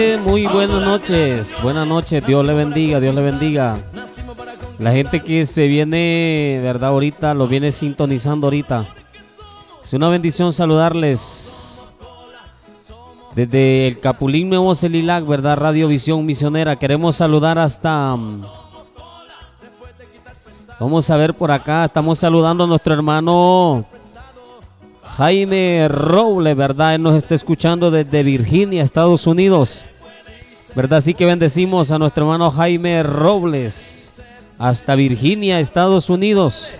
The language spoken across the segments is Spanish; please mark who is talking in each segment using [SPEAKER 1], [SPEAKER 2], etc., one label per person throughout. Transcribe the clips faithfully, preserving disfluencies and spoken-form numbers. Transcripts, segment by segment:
[SPEAKER 1] Muy buenas noches, buenas noches, Dios le bendiga, Dios le bendiga. La gente que se viene, verdad, ahorita, lo viene sintonizando ahorita. Es una bendición saludarles desde el Capulín Nuevo Celilac, verdad, Radio Visión Misionera. Queremos saludar hasta, vamos a ver por acá, estamos saludando a nuestro hermano Jaime Robles, verdad, él nos está escuchando desde Virginia, Estados Unidos, verdad, así que bendecimos a nuestro hermano Jaime Robles hasta Virginia, Estados Unidos.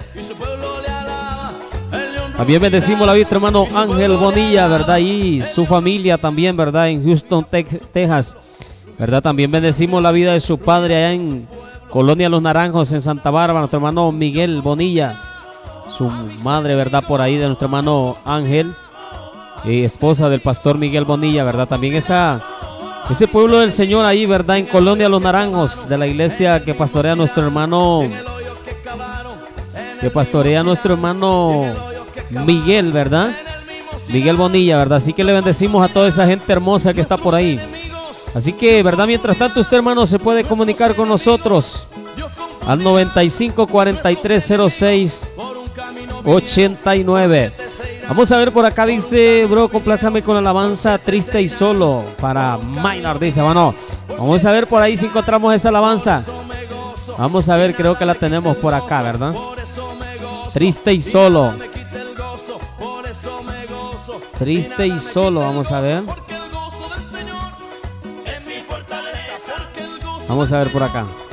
[SPEAKER 1] También bendecimos la vida de hermano Ángel Bonilla, verdad, y su familia también, verdad, en Houston, Texas, verdad. También bendecimos la vida de su padre allá en Colonia Los Naranjos, en Santa Bárbara, nuestro hermano Miguel Bonilla, su madre, verdad, por ahí de nuestro hermano Ángel, y esposa del pastor Miguel Bonilla, verdad. También esa, ese pueblo del Señor ahí, verdad, en Colonia Los Naranjos, de la iglesia que pastorea nuestro hermano, que pastorea nuestro hermano Miguel, verdad, Miguel Bonilla, verdad. Así que le bendecimos a toda esa gente hermosa que está por ahí. Así que, verdad, mientras tanto usted, hermano, se puede comunicar con nosotros al noventa y cinco, cuarenta y tres, cero seis, ochenta y nueve. Vamos a ver por acá, dice, bro, compláchame con alabanza Triste y Solo para Maynard, dice, bueno, vamos a ver por ahí si encontramos esa alabanza. Vamos a ver, creo que la tenemos por acá, ¿verdad? Triste y Solo. Triste y Solo, vamos a ver. Vamos a ver por acá.